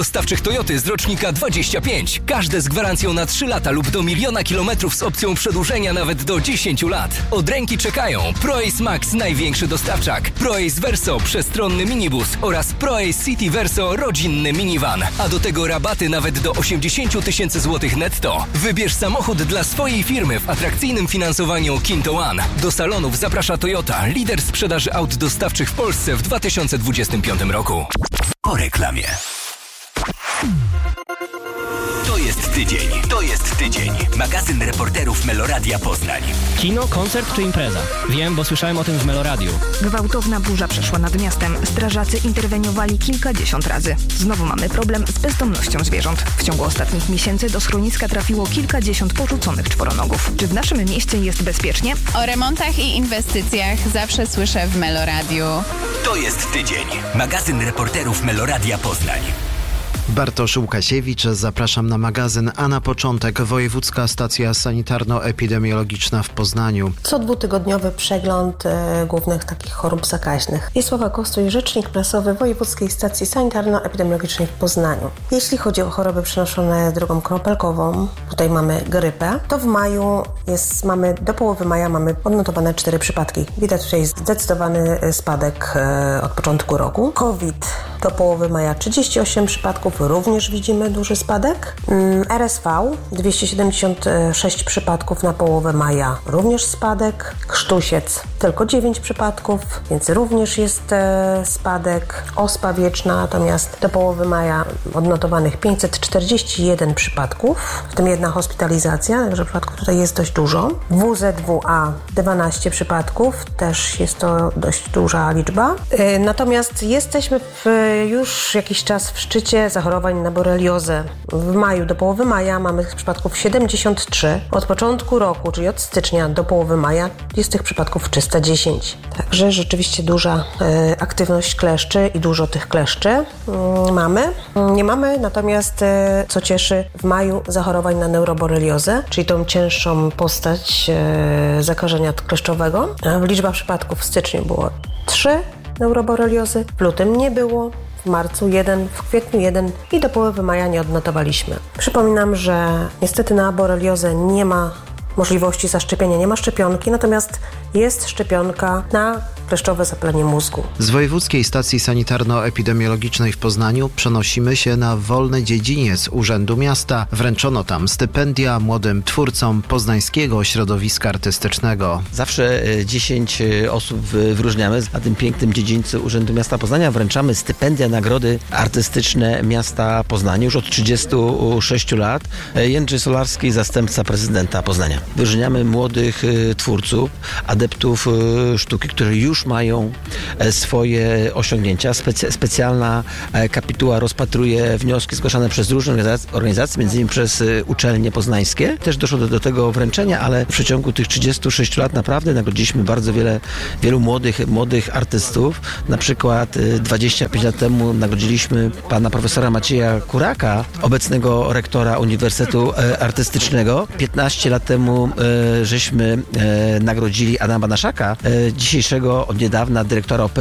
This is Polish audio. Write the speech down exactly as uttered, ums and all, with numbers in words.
Dostawczych Toyoty z rocznika dwadzieścia pięć. Każde z gwarancją na trzy lata lub do miliona kilometrów z opcją przedłużenia nawet do dziesięć lat. Od ręki czekają ProAce Max, największy dostawczak, ProAce Verso, przestronny minibus oraz ProAce City Verso, rodzinny minivan. A do tego rabaty nawet do osiemdziesiąt tysięcy złotych netto. Wybierz samochód dla swojej firmy w atrakcyjnym finansowaniu Kinto One. Do salonów zaprasza Toyota, lider sprzedaży aut dostawczych w Polsce w dwa tysiące dwudziestym piątym roku. Po reklamie. To jest tydzień, to jest tydzień. Magazyn reporterów Meloradia Poznań. Kino, koncert czy impreza? Wiem, bo słyszałem o tym w Meloradiu. Gwałtowna burza przeszła nad miastem. Strażacy interweniowali kilkadziesiąt razy. Znowu mamy problem z bezdomnością zwierząt. W ciągu ostatnich miesięcy do schroniska trafiło kilkadziesiąt porzuconych czworonogów. Czy w naszym mieście jest bezpiecznie? O remontach i inwestycjach zawsze słyszę w Meloradiu. To jest tydzień. Magazyn reporterów Meloradia Poznań. Bartosz Łukasiewicz, zapraszam na magazyn, a na początek Wojewódzka Stacja Sanitarno-Epidemiologiczna w Poznaniu. Co dwutygodniowy przegląd e, głównych takich chorób zakaźnych. Wiesława Kostuj, rzecznik prasowy Wojewódzkiej Stacji Sanitarno-Epidemiologicznej w Poznaniu. Jeśli chodzi o choroby przenoszone drogą kropelkową, tutaj mamy grypę, to w maju jest, mamy, do połowy maja mamy odnotowane cztery przypadki. Widać tutaj zdecydowany spadek e, od początku roku. COVID do połowy maja trzydzieści osiem przypadków, również widzimy duży spadek. R S V dwieście siedemdziesiąt sześć przypadków na połowę maja, również spadek. Krztusiec tylko dziewięć przypadków, więc również jest e, spadek. Ospa wieczna natomiast do połowy maja odnotowanych pięćset czterdzieści jeden przypadków, w tym jedna hospitalizacja, także przypadków tutaj jest dość dużo. W Z W A dwanaście przypadków, też jest to dość duża liczba. E, natomiast jesteśmy w, już jakiś czas w szczycie zachorowań na boreliozę. W maju, do połowy maja mamy tych przypadków siedemdziesiąt trzy. Od początku roku, czyli od stycznia do połowy maja jest tych przypadków trzysta dziesięć. Także rzeczywiście duża e, aktywność kleszczy i dużo tych kleszczy e, mamy. Nie mamy natomiast, e, co cieszy, w maju zachorowań na neuroboreliozę, czyli tą cięższą postać e, zakażenia kleszczowego. E, liczba przypadków w styczniu było trzy neuroboreliozy, w lutym nie było. W marcu jeden, w kwietniu jeden i do połowy maja nie odnotowaliśmy. Przypominam, że niestety na boreliozę nie ma możliwości zaszczepienia, nie ma szczepionki, natomiast jest szczepionka na kleszczowe zapalenie mózgu. Z Wojewódzkiej Stacji Sanitarno-Epidemiologicznej w Poznaniu przenosimy się na Wolny Dziedziniec Urzędu Miasta. Wręczono tam stypendia młodym twórcom poznańskiego środowiska artystycznego. Zawsze dziesięć osób wyróżniamy. Na tym pięknym dziedzińcu Urzędu Miasta Poznania wręczamy stypendia, nagrody artystyczne miasta Poznania już od trzydziestu sześciu lat. Jędrzej Solarski, zastępca prezydenta Poznania. Wyróżniamy młodych twórców, adeptów sztuki, którzy już mają swoje osiągnięcia. Specy- specjalna kapituła rozpatruje wnioski zgłaszane przez różne organizacje, między innymi przez uczelnie poznańskie. Też doszło do, do tego wręczenia, ale w przeciągu tych trzydziestu sześciu lat naprawdę nagrodziliśmy bardzo wiele, wielu młodych, młodych artystów. Na przykład dwadzieścia pięć lat temu nagrodziliśmy pana profesora Macieja Kuraka, obecnego rektora Uniwersytetu Artystycznego. piętnaście lat temu e, żeśmy e, nagrodzili Adama Banaszaka, e, dzisiejszego od niedawna dyrektora